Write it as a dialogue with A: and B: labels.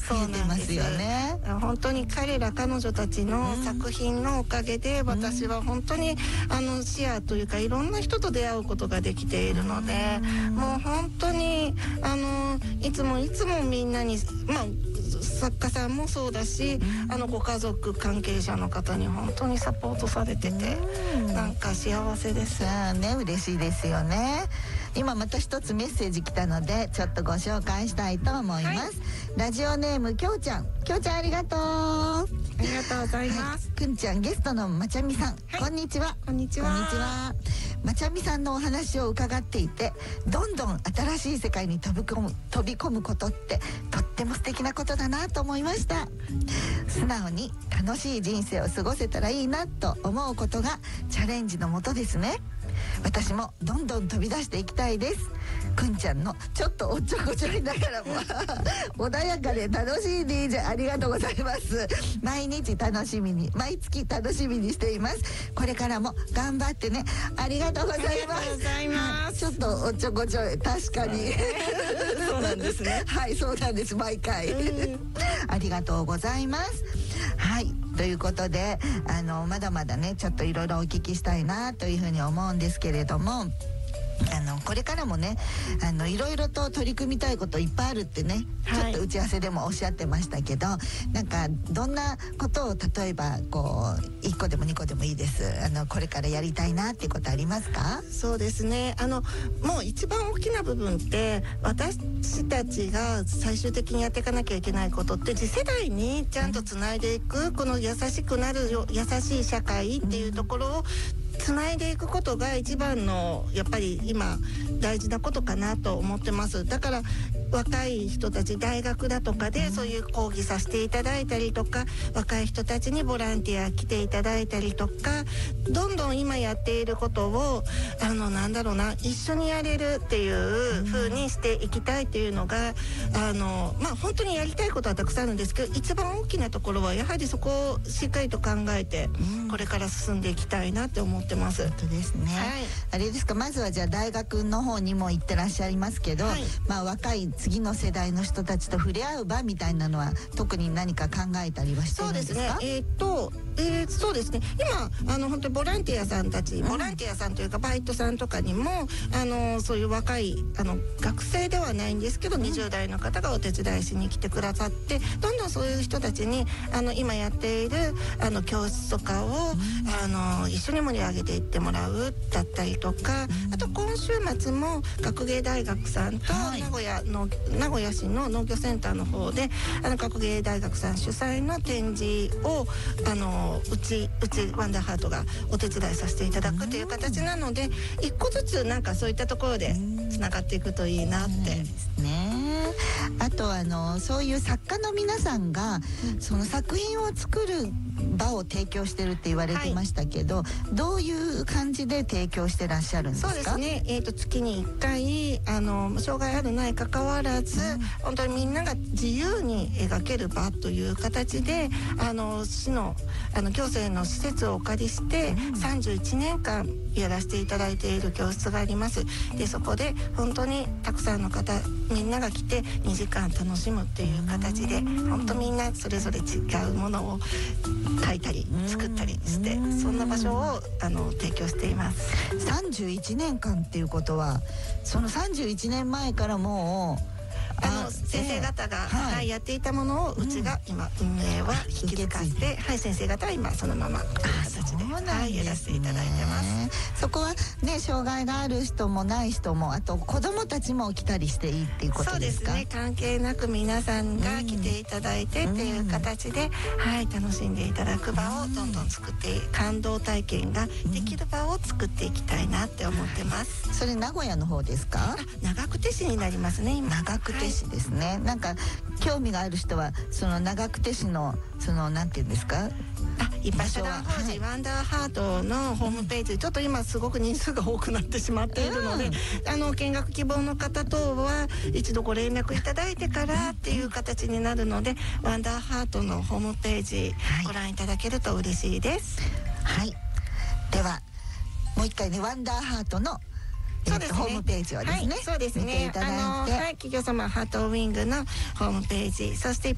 A: そうなんですよね。本当に彼女たちの作品のおかげで、私は本当にシェアというかいろんな人と出会うことができているので、もう本当にいつもみんなに作家さんもそうだし、ご家族関係者の方に本当にサポートされてて、なんか幸せです。
B: ね、嬉しいですよね。今また一つメッセージ来たのでちょっとご紹介したいと思います、ラジオネームきょうちゃんありがとう。
A: ありがとうございます、
B: くんちゃん、ゲストのまちゃみさん、こんにちは。
A: こんにちは。
B: まちゃみさんのお話を伺っていて、どんどん新しい世界に飛び込むことってとっても素敵なことだなと思いました。素直に楽しい人生を過ごせたらいいなと思うことがチャレンジのもとですね。私もどんどん飛び出していきたいです。くんちゃんのちょっとおっちょこちょいながらも穏やかで楽しい DJ ありがとうございます。毎月楽しみにしています。これからも頑張ってね。ありがとうございます。ちょっとおっちょこちょい、確かに
A: そうなんですね。
B: はい、そうなんです、毎回ありがとうございます。はい、ということでまだまだねちょっといろいろお聞きしたいなというふうに思うんですけれども、これからもねいろいろと取り組みたいこといっぱいあるってね、ちょっと打ち合わせでもおっしゃってましたけど、なんかどんなことを例えばこう1個でも2個でもいいです、これからやりたいなっていうことありますか？
A: そうですね、もう一番大きな部分って私たちが最終的にやっていかなきゃいけないことって、次世代にちゃんとつないでいく、この優しくなる優しい社会っていうところをつないでいくことが一番のやっぱり今大事なことかなと思ってます。だから若い人たち、大学だとかでそういう講義させていただいたりとか、若い人たちにボランティア来ていただいたりとか、どんどん今やっていることを一緒にやれるっていう風にしていきたいっていうのが本当にやりたいことはたくさんあるんですけど、一番大きなところはやはりそこをしっかりと考えてこれから進んでいきたいなって思ってます。
B: 本当ですね、あれですか、まずはじゃあ大学の方にも行ってらっしゃいますけど、若い次の世代の人たちと触れ合う場みたいなのは特に何か考えたりはしてるんですか？
A: そうですね、今本当にボランティアさんたち、ボランティアさんというかバイトさんとかにもそういう若い学生ではないんですけど、20代の方がお手伝いしに来てくださって、どんどんそういう人たちに今やっている教室とかを一緒に盛り上げていってもらうだったりとか、あと今週末も学芸大学さんと名古屋市の農業センターの方で学芸大学さん主催の展示をうちワンダーハートがお手伝いさせていただくという形なので、一個ずつなんかそういったところでつながっていくといいなって
B: ですね。あとそういう作家の皆さんがその作品を作る場を提供してるって言われてましたけど、どういう感じで提供してらっしゃるんですか？
A: そうですね、月に1回障害あるない関わらず、本当にみんなが自由に描ける場という形で市の行政の施設をお借りして31年間やらせていただいている教室があります。でそこで本当にたくさんの方みんなが来て2時間楽しむっていう形で、本当みんなそれぞれ違うものを書いたり作ったりして、そんな場所を提供しています。
B: 31年間っていうことは、その31年前からもう
A: 先生方が、やっていたものをうちが今運営は引き継がせて、先生方は今そのまま形でやらせていただいてます。
B: そこはね、障害がある人もない人も、あと子どもたちも来たりしていいっていうことですか？
A: そうですね、関係なく皆さんが来ていただいてっていう形で、楽しんでいただく場をどんどん作って、感動体験ができる場を作っていきたいなって思ってます。
B: それ名古屋の方ですか？
A: 長久手市になりますね。今
B: 長久手市ですね、なんか興味がある人はその長久手市のなんていうんですか、
A: 一般社団法人ワンダーハートのホームページ、ちょっと今すごく人数が多くなってしまっているので、見学希望の方等は一度ご連絡いただいてからっていう形になるので、ワンダーハートのホームページご覧いただけると嬉しいです。
B: ではもう一回ね、ワンダーハートのホームページをですね、
A: そうですね、
B: 見ていただいて、
A: 企業様ハートウィングのホームページ、そして